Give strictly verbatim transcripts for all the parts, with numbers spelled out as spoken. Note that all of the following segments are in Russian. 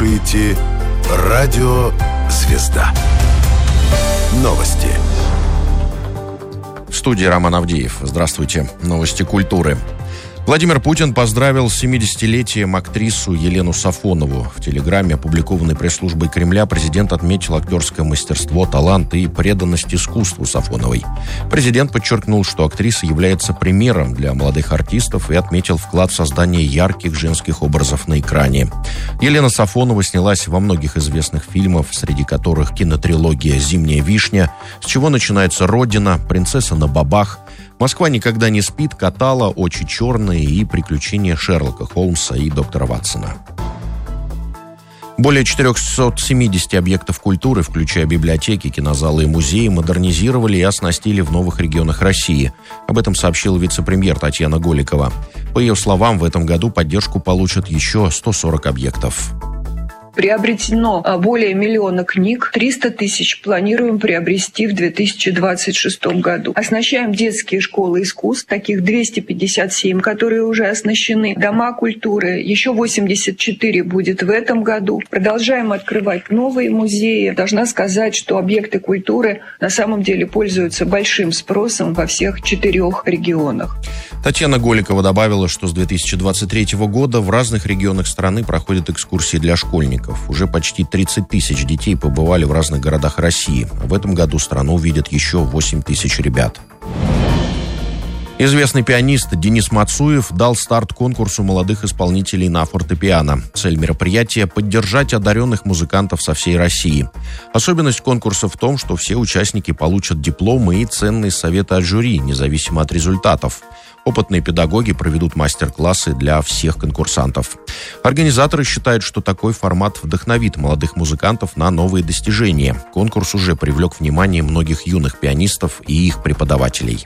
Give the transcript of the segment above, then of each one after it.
слушаете радио «Звезда». Новости. В студии Роман Авдеев. Здравствуйте. Новости культуры. Владимир Путин поздравил с семидесятилетием актрису Елену Сафонову. В телеграмме, опубликованной пресс-службой Кремля, президент отметил актерское мастерство, талант и преданность искусству Сафоновой. Президент подчеркнул, что актриса является примером для молодых артистов и отметил вклад в создание ярких женских образов на экране. Елена Сафонова снялась во многих известных фильмах, среди которых кинотрилогия «Зимняя вишня», «С чего начинается Родина», «Принцесса на бобах», «Москва никогда не спит», «Катала», «Очи черные» и «Приключения Шерлока Холмса и доктора Ватсона». Более четыреста семьдесят объектов культуры, включая библиотеки, кинозалы и музеи, модернизировали и оснастили в новых регионах России. Об этом сообщила вице-премьер Татьяна Голикова. По ее словам, в этом году поддержку получат еще сто сорок объектов. Приобретено более миллиона книг, триста тысяч планируем приобрести в две тысячи двадцать шестом году. Оснащаем детские школы искусств, таких двести пятьдесят семь, которые уже оснащены. Дома культуры, еще восемьдесят четыре будет в этом году. Продолжаем открывать новые музеи. Должна сказать, что объекты культуры на самом деле пользуются большим спросом во всех четырех регионах. Татьяна Голикова добавила, что с две тысячи двадцать третьего года в разных регионах страны проходят экскурсии для школьников. Уже почти тридцать тысяч детей побывали в разных городах России. В этом году страну увидят еще восемь тысяч ребят. Известный пианист Денис Мацуев дал старт конкурсу молодых исполнителей на фортепиано. Цель мероприятия – поддержать одаренных музыкантов со всей России. Особенность конкурса в том, что все участники получат дипломы и ценные советы от жюри, независимо от результатов. Опытные педагоги проведут мастер-классы для всех конкурсантов. Организаторы считают, что такой формат вдохновит молодых музыкантов на новые достижения. Конкурс уже привлек внимание многих юных пианистов и их преподавателей.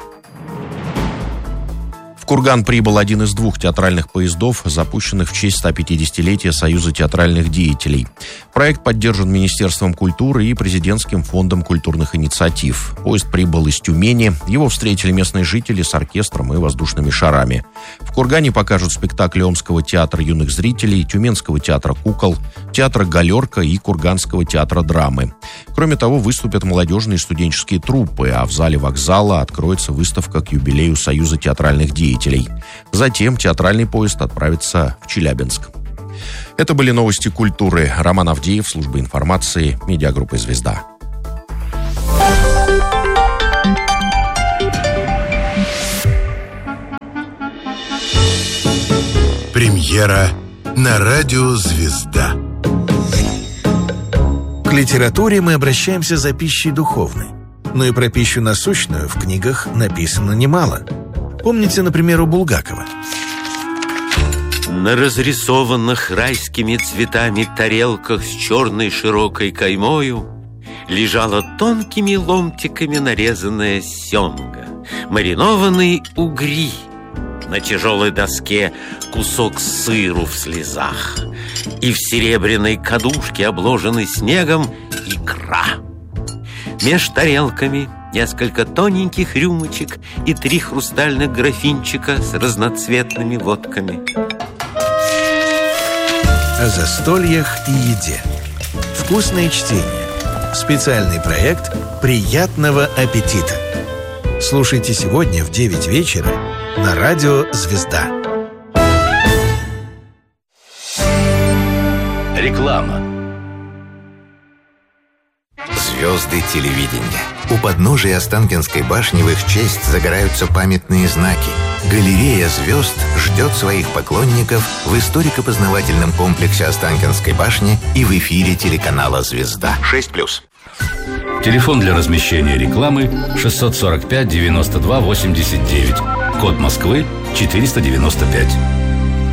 В Курган прибыл один из двух театральных поездов, запущенных в честь ста пятидесятилетия Союза театральных деятелей. Проект поддержан Министерством культуры и Президентским фондом культурных инициатив. Поезд прибыл из Тюмени. Его встретили местные жители с оркестром и воздушными шарами. В Кургане покажут спектакли Омского театра юных зрителей, Тюменского театра кукол, театра «Галерка» и Курганского театра драмы. Кроме того, выступят молодежные студенческие труппы, а в зале вокзала откроется выставка к юбилею Союза театральных деятелей. Затем театральный поезд отправится в Челябинск. Это были новости культуры. Роман Авдеев, служба информации, медиагруппа «Звезда». Премьера на радио «Звезда». К литературе мы обращаемся за пищей духовной. Но и про пищу насущную в книгах написано немало. Помните, например, у Булгакова. На разрисованных райскими цветами тарелках с черной широкой каймою лежала тонкими ломтиками нарезанная семга, маринованные угри, на тяжелой доске кусок сыру в слезах и в серебряной кадушке, обложенной снегом, икра. Меж тарелками несколько тоненьких рюмочек и три хрустальных графинчика с разноцветными водками. О застольях и еде. Вкусное чтение. Специальный проект «Приятного аппетита». Слушайте сегодня в девять вечера на радио «Звезда». Реклама. Звезды телевидения. У подножия Останкинской башни в их честь загораются памятные знаки. Галерея звезд ждет своих поклонников в историко-познавательном комплексе Останкинской башни и в эфире телеканала «Звезда». шесть плюс. Телефон для размещения рекламы шестьсот сорок пять девяносто два восемьдесят девять. Код Москвы четыреста девяносто пять.